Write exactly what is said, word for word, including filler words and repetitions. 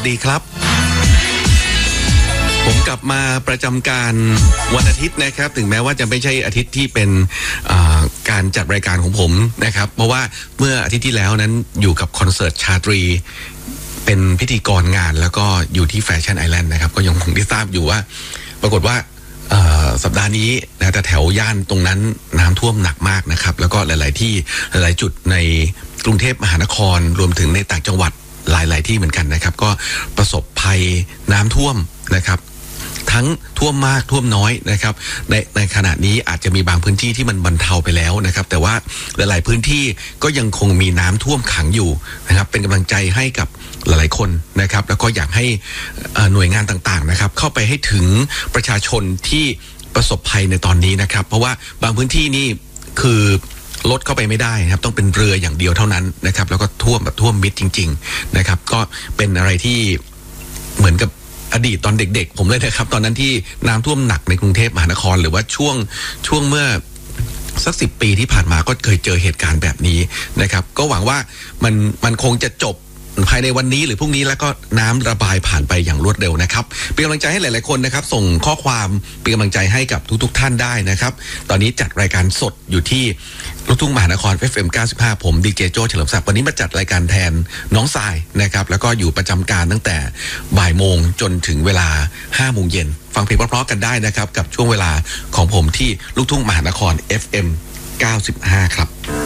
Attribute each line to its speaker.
Speaker 1: สดีครับผมกลับมาประจำการวันอาทิตย์นะครับถึงแม้ว่าจะไม่ใช่อาทิตย์ที่เป็นการจัดรายการของผมนะครับเพราะว่าเมื่ออาทิตย์ที่แล้วนั้นอยู่กับคอนเสิร์ตชาตรีเป็นพิธีกรงานแล้วก็อยู่ที่แฟชั่นไอแลนด์นะครับก็ยังคงที่ทราบอยู่ว่าปรากฏว่าสัปดาห์นี้นะแต่แถวย่านตรงนั้นน้ำท่วมหนักมากนะครับแล้วก็หลายๆที่หลายๆจุดในกรุงเทพมหานครรวมถึงในต่างจังหวัดหลายๆที่เหมือนกันนะครับก็ประสบภัยน้ำท่วมนะครับทั้งท่วมมากท่วมน้อยนะครับในในขณะนี้อาจจะมีบางพื้นที่ที่มันบรรเทาไปแล้วนะครับแต่ว่าหลายๆพื้นที่ก็ยังคงมีน้ำท่วมขังอยู่นะครับเป็นกำลังใจให้กับหลายๆคนนะครับแล้วก็อยากให้หน่วยงานต่างๆนะครับเข้าไปให้ถึงประชาชนที่ประสบภัยในตอนนี้นะครับเพราะว่าบางพื้นที่นี่คือรถเข้าไปไม่ได้นะครับต้องเป็นเรืออย่างเดียวเท่านั้นนะครับแล้วก็ท่วมแบบท่วมมิดจริงๆนะครับก็เป็นอะไรที่เหมือนกับอดีตตอนเด็กๆผมเลยนะครับตอนนั้นที่น้ำท่วมหนักในกรุงเทพมหานครหรือว่าช่วงช่วงเมื่อสักสิบปีที่ผ่านมาก็เคยเจอเหตุการณ์แบบนี้นะครับก็หวังว่ามันมันคงจะจบภายในวันนี้หรือพรุ่งนี้แล้วก็น้ำระบายผ่านไปอย่างรวดเร็วนะครับเป็นกำลังใจให้หลายๆคนนะครับส่งข้อความเป็นกำลังใจให้กับทุกๆท่านได้นะครับตอนนี้จัดรายการสดอยู่ที่ลูกทุ่งมหานคร เอฟ เอ็ม เก้าสิบห้าผมดีเจโจ้เฉลิมศักดิ์วันนี้มาจัดรายการแทนน้องทรายนะครับแล้วก็อยู่ประจำการตั้งแต่บ่ายโมงจนถึงเวลาห้าโมงเย็นฟังเพลงเพราะๆกันได้นะครับกับช่วงเวลาของผมที่ลูกทุ่งมหานคร เอฟ เอ็ม เก้าสิบห้าครับ